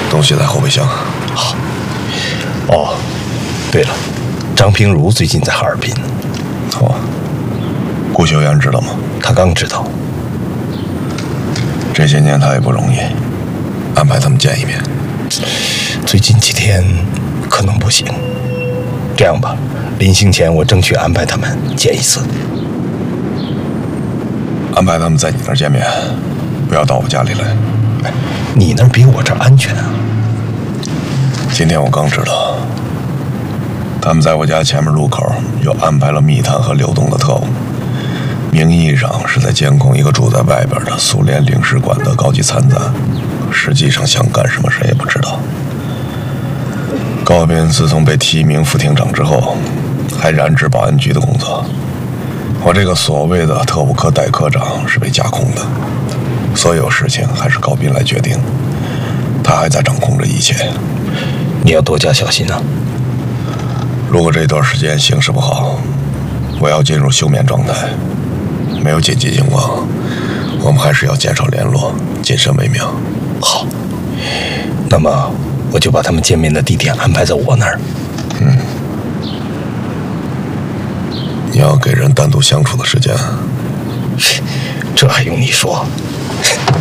东西在后备箱。 好。哦，对了，张平如最近在哈尔滨。 哦，顾秀元知道吗？ 他刚知道。 这些年他也不容易，安排他们见一面。 最近几天可能不行。这样吧，临行前我争取安排他们见一次。 安排他们在你那儿见面，不要到我家里来。 你那儿比我这儿安全啊。 今天我刚知道，他们在我家前面路口又安排了密探和流动的特务，名义上是在监控一个住在外边的苏联领事馆的高级参赞，实际上想干什么谁也不知道。高斌自从被提名副厅长之后，还染指保安局的工作。我这个所谓的特务科代科长是被架空的，所有事情还是高斌来决定，他还在掌控着一切。 你要多加小心啊！ 如果这段时间形势不好，我要进入休眠状态，没有紧急情况，我们还是要减少联络，谨慎为妙。 好，那么我就把他们见面的地点安排在我那儿。 你要给人单独相处的时间， 这还用你说？